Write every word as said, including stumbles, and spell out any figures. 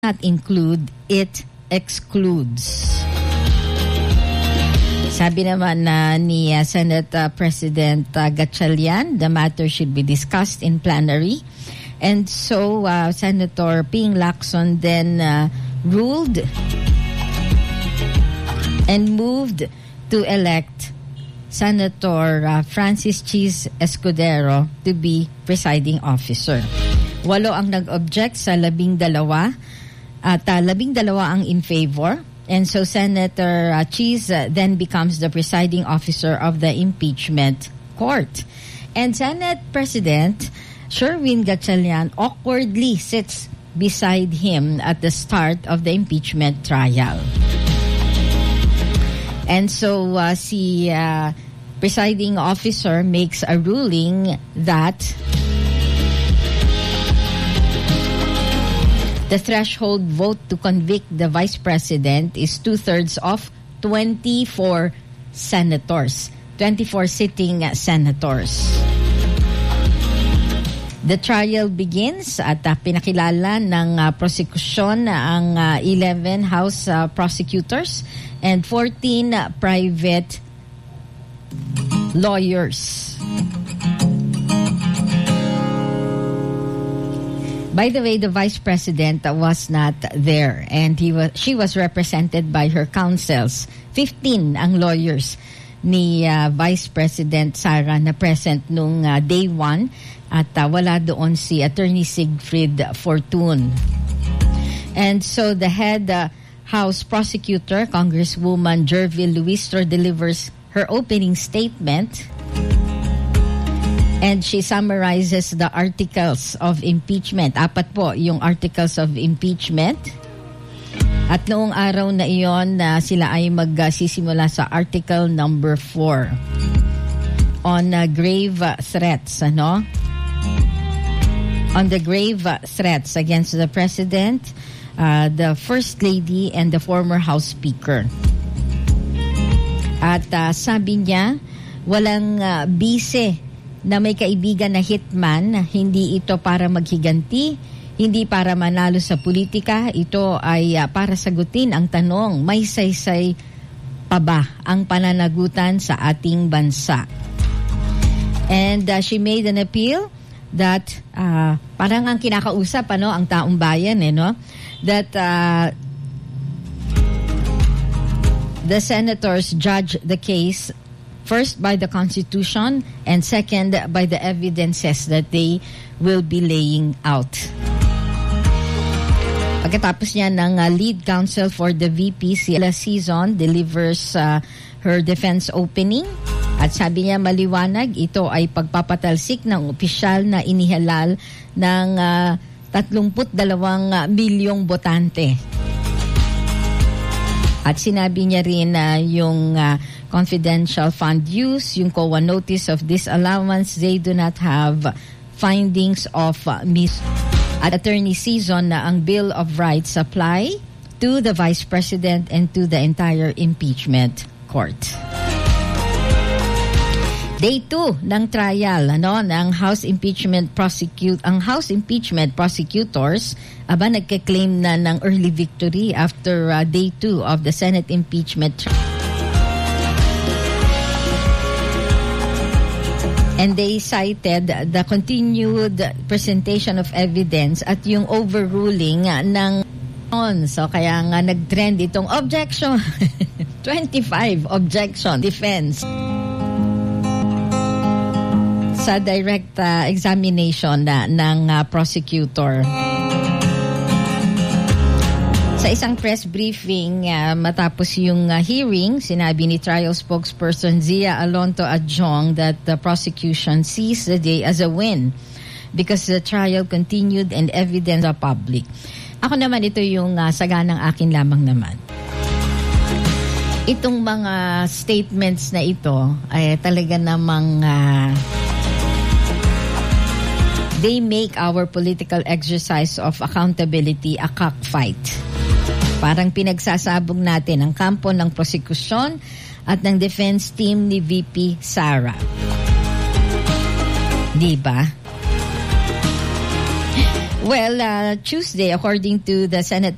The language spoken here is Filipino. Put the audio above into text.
not include, it excludes. Sabi naman na ni uh, Senate uh, President uh, Gatchalian, the matter should be discussed in plenary. And so uh, Senator Ping Lacson then uh, ruled and moved to elect Senator uh, Francis Cheese Escudero to be presiding officer. Walo ang nag-object sa labing dalawa at uh, labing dalawa ang in favor. And so Senator uh, Cheese uh, then becomes the presiding officer of the impeachment court. And Senate President Sherwin Gatchalian awkwardly sits beside him at the start of the impeachment trial. And so uh, si uh, presiding officer makes a ruling that the threshold vote to convict the vice president is two-thirds of twenty-four senators, twenty-four sitting senators. The trial begins at uh, pinakilala ng uh, prosecution ang uh, eleven House uh, prosecutors and fourteen uh, private lawyers. By the way, the vice president was not there, and he was she was represented by her counsels. fifteen ang lawyers ni uh, Vice President Sara na present nung uh, day one, at uh, wala doon si Attorney Siegfried Fortun. And so the head uh, House prosecutor, Congresswoman Jervil Luistro, delivers her opening statement. And she summarizes the articles of impeachment. Apat po yung articles of impeachment. At noong araw na iyon, uh, sila ay magsisimula uh, sa article number four on uh, grave uh, threats, ano? On the grave uh, threats against the President, uh, the First Lady, and the former House Speaker. At uh, sabi niya, walang uh, bise na may kaibigan na hitman, hindi ito para maghiganti, hindi para manalo sa politika, ito ay uh, para sagutin ang tanong, may saysay pa ba ang pananagutan sa ating bansa? And uh, she made an appeal that uh, parang ang kinakausap ano ang taong bayan eh no, that uh, the senators judge the case first by the Constitution and second by the evidences that they will be laying out. Pagkatapos niya ng uh, lead counsel for the V P, si Ella Sison, delivers uh, her defense opening. At sabi niya maliwanag, ito ay pagpapatalsik ng opisyal na inihalal ng uh, tatlumput dalawang uh, milyong botante. At sinabi niya rin na uh, yung uh, confidential fund use, yung C O A notice of disallowance, they do not have findings of uh, mis- At Attorney Sison na ang Bill of Rights apply to the Vice President and to the entire impeachment court. Day two ng trial ano ng House impeachment prosecute ang House impeachment prosecutors aba nagke-claim na ng early victory after uh, day two of the Senate impeachment trial. And they cited the continued presentation of evidence at yung overruling ng so kaya nga nag-trend itong objection twenty-five objection defense sa direct uh, examination na, ng uh, prosecutor. Sa isang press briefing uh, matapos yung uh, hearing, sinabi ni trial spokesperson Zia Alonto Adjong that the prosecution sees the day as a win because the trial continued and evidence the public. Ako naman ito yung uh, saganang akin lamang naman. Itong mga statements na ito ay talaga namang uh, they make our political exercise of accountability a cockfight. Parang pinagsasabog natin ang kampo ng prosekusyon at ng defense team ni V P Sara. Di ba? Well, uh, Tuesday, according to the Senate